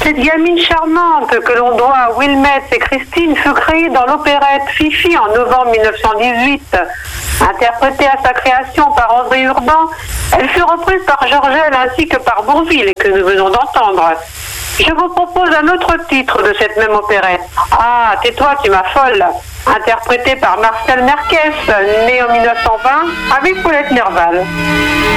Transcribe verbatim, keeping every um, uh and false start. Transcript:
Cette gamine charmante que l'on doit à Wilmette et Christine fut créée dans l'opérette Fifi en novembre mille neuf cent dix-huit. Interprétée à sa création par André Urbain, elle fut reprise par Georgel ainsi que par Bourvil et que nous venons d'entendre. Je vous propose un autre titre de cette même opérette. Ah, tais-toi, tu m'affoles, interprété par Marcel Merquès, né en mille neuf cent vingt, avec Paulette Nerval.